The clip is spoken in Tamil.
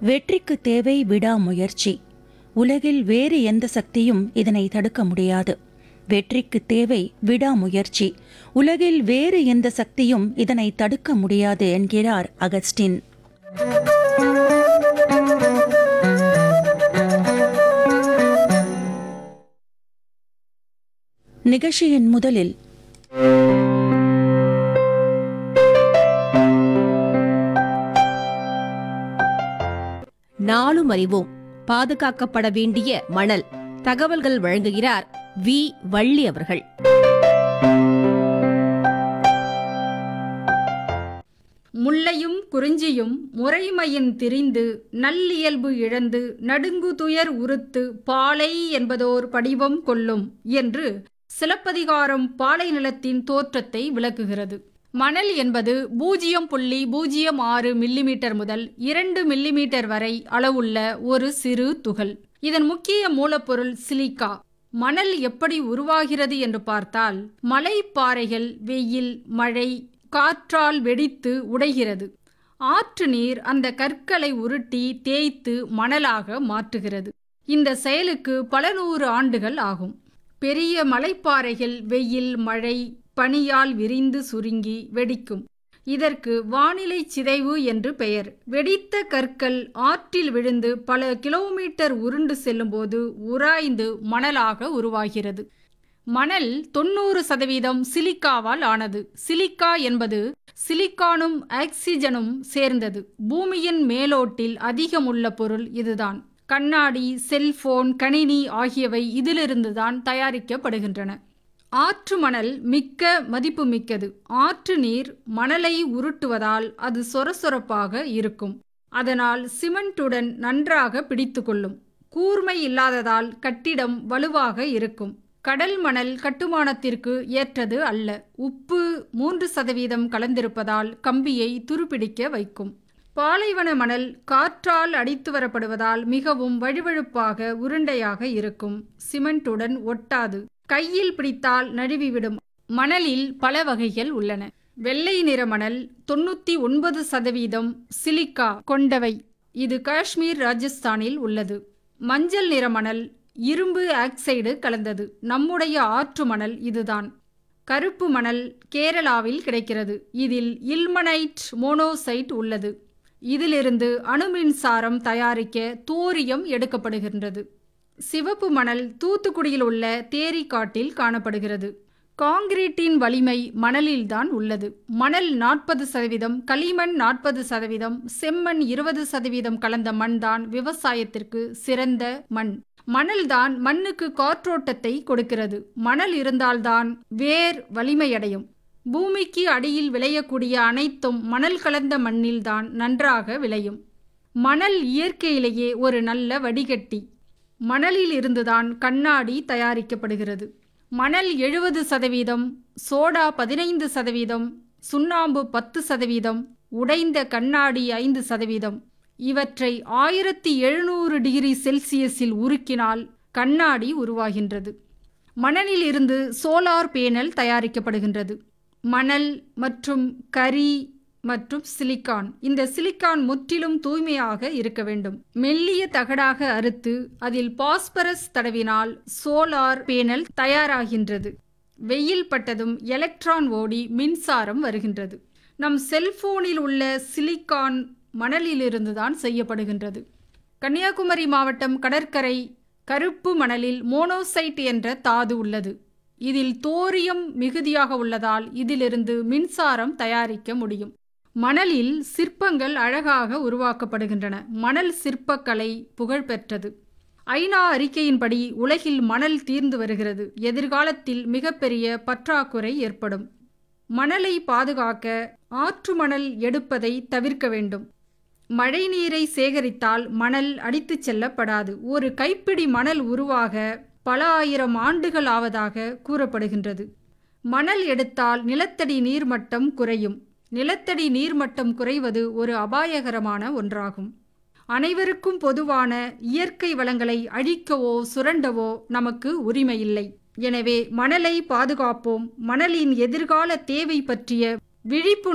வெற்றிக்கு தேவை விடாமுயற்சி. உலகில் வேறு எந்த சக்தியும் இதனை தடுக்க முடியாது. வெற்றிக்கு தேவை விடாமுயற்சி. உலகில் வேறு எந்த சக்தியும் இதனை தடுக்க முடியாது என்கிறார் அகஸ்டின். நிகழ்ச்சியின் முதலில் நாளும் அறிவோம், பாதுகாக்கப்பட வேண்டிய மணல். தகவல்கள் வழங்குகிறார் வி. வள்ளி அவர்கள். முல்லையும் குறிஞ்சியும் முறைமையின் திரிந்து நல்லியல்பு இழந்து நடுங்குதுயர் உறுத்து பாலை என்பதோர் படிவம் கொள்ளும் என்று சிலப்பதிகாரம் பாலை நிலத்தின் தோற்றத்தை விளக்குகிறது. மணல் என்பது 0.06 மில்லிமீட்டர் முதல் 2 மில்லிமீட்டர் வரை அளவுள்ள ஒரு சிறு துகள். இதன் முக்கிய மூலப்பொருள் சிலிக்கா. மணல் எப்படி உருவாகிறது என்று பார்த்தால், மலைப்பாறைகள் வெயில், மழை, காற்றால் வெடித்து உடைகிறது. ஆற்று நீர் அந்த கற்களை உருட்டி தேய்த்து மணலாக மாற்றுகிறது. இந்த செயலுக்கு பல 100 ஆண்டுகள் ஆகும். பெரிய மலைப்பாறைகள் வெயில், மழை, பனியால் விரிந்து சுருங்கி வெடிக்கும். இதற்கு வானிலை சிதைவு என்று பெயர். வெடித்த கற்கள் ஆற்றில் விழுந்து பல கிலோமீட்டர் உருண்டு செல்லும்போது உராய்ந்து மணலாக உருவாகிறது. மணல் 90% சிலிக்காவால் ஆனது. சிலிக்கா என்பது சிலிக்கானும் ஆக்சிஜனும் சேர்ந்தது. பூமியின் மேலோட்டில் அதிகமுள்ள பொருள் இதுதான். கண்ணாடி, செல்போன், கணினி ஆகியவை இதிலிருந்துதான் தயாரிக்கப்படுகின்றன. ஆற்று மணல் மிக்க மதிப்புமிக்கது. ஆற்று நீர் மணலை உருட்டுவதால் அது சொரசொரப்பாக இருக்கும். அதனால் சிமெண்ட்டுடன் நன்றாக பிடித்து கொள்ளும். கூர்மை இல்லாததால் கட்டிடம் வலுவாக இருக்கும். கடல் மணல் கட்டுமானத்திற்கு ஏற்றது அல்ல. உப்பு 3% கலந்திருப்பதால் கம்பியை துருப்பிடிக்க வைக்கும். பாலைவன மணல் காற்றால் அடித்து வரப்படுவதால் மிகவும் வழுவழுப்பாக உருண்டையாக இருக்கும். சிமெண்ட்டுடன் ஒட்டாது. கையில் பிடித்தால் நழுவிவிடும். மணலில் பல வகைகள் உள்ளன. வெள்ளை நிற மணல் 99% சிலிக்கா கொண்டவை. இது காஷ்மீர், ராஜஸ்தானில் உள்ளது. மஞ்சள் நிற மணல் இரும்பு ஆக்சைடு கலந்தது. நம்முடைய ஆற்று மணல் இதுதான். கருப்பு மணல் கேரளாவில் கிடைக்கிறது. இதில் இல்மனைட் மோனோசைட் உள்ளது. இதிலிருந்து அணுமின்சாரம் தயாரிக்க தோரியம் எடுக்கப்படுகின்றது. சிவப்பு மணல் தூத்துக்குடியில் உள்ள தேரிக்காட்டில் காணப்படுகிறது. காங்கிரீட்டின் வலிமை மணலில்தான் உள்ளது. மணல் 40%, களிமண் 40%, செம்மண் 20% கலந்த மண்தான் விவசாயத்திற்கு சிறந்த மண். மணல்தான் மண்ணுக்கு காற்றோட்டத்தை கொடுக்கிறது. மணல் இருந்தால்தான் வேர் வலிமையடையும். பூமிக்கு அடியில் விளையக்கூடிய அனைத்தும் மணல் கலந்த மண்ணில்தான் நன்றாக விளையும். மணல் இயற்கையிலேயே ஒரு நல்ல வடிகட்டி. மணலில் இருந்துதான் கண்ணாடி தயாரிக்கப்படுகிறது. மணல் 70%, சோடா 15%, சுண்ணாம்பு 10%, உடைந்த கண்ணாடி 5%. இவற்றை 1700 டிகிரி செல்சியஸில் உருக்கினால் கண்ணாடி உருவாகின்றது. மணலில் இருந்து சோலார் பேனல் தயாரிக்கப்படுகின்றது. மணல் மற்றும் கரி மற்றும் சிலிக்கான். இந்த சிலிக்கான் முற்றிலும் தூய்மையாக இருக்க வேண்டும். மெல்லிய தகடாக அறுத்து அதில் பாஸ்பரஸ் தடவினால் சோலார் பேனல் தயாராகின்றது. வெயில் பட்டதும் எலக்ட்ரான் ஓடி மின்சாரம் வருகின்றது. நம் செல்போனில் உள்ள சிலிக்கான் மணலிலிருந்துதான் செய்யப்படுகின்றது. கன்னியாகுமரி மாவட்டம் கடற்கரை கருப்பு மணலில் மோனோசைட் என்ற தாது உள்ளது. இதில் தோரியம் மிகுதியாக உள்ளதால் இதிலிருந்து மின்சாரம் தயாரிக்க முடியும். மணலில் சிற்பங்கள் அழகாக உருவாக்கப்படுகின்றன. மணல் சிற்பக்கலை புகழ்பெற்றது. ஐநா அறிக்கையின்படி உலகில் மணல் தீர்ந்து வருகிறது. எதிர்காலத்தில் மிகப்பெரிய பற்றாக்குறை ஏற்படும். மணலை பாதுகாக்க ஆற்று மணல் எடுப்பதை தவிர்க்க வேண்டும். மழை நீரை சேகரித்தால் மணல் அடித்துச் செல்லப்படாது. ஒரு கைப்பிடி மணல் உருவாக பல 1000 ஆண்டுகள் ஆவதாக கூறப்படுகின்றது. மணல் எடுத்தால் நிலத்தடி நீர்மட்டம் குறையும். நிலத்தடி நீர்மட்டம் குறைவது ஒரு அபாயகரமான ஒன்றாகும். அனைவருக்கும் பொதுவான இயற்கை வளங்களை அழிக்கவோ சுரண்டவோ நமக்கு உரிமையில்லை. எனவே மணலை பாதுகாப்போம். மணலின் எதிர்கால தேவை பற்றிய விழிப்புணர்வு